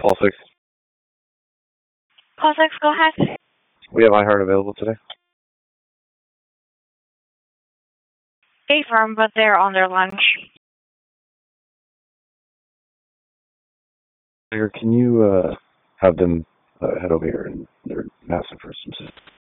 Paul 6. Call 6, go ahead. We have iHeart available today. State Farm, but they're on their lunch. Can you have them head over here and they're asking for some